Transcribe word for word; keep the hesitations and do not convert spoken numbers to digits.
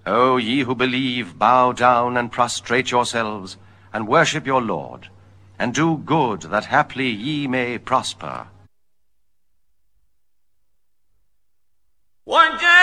O ye who believe, bow down and prostrate yourselves, and worship your Lord, and do good, that haply ye may prosper. وَجَاءَ